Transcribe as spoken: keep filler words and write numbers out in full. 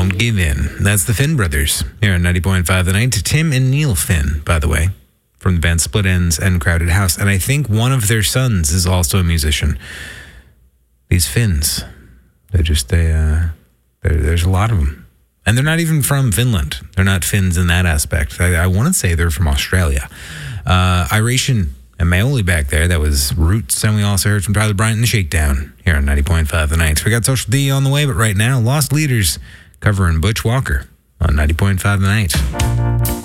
Won't Give In. That's the Finn brothers here on ninety point five The Night. Tim and Neil Finn, by the way, from the band Split Enz and Crowded House. And I think one of their sons is also a musician. These Finns, they just, they, uh, there's a lot of them. And they're not even from Finland. They're not Finns in that aspect. I, I want to say they're from Australia. Uh, Iration and Maoli back there. That was Roots. And we also heard from Tyler Bryant and the Shakedown here on ninety point five The Night. We got Social D on the way, but right now, Lost Leaders covering Butch Walker on ninety point five The Night.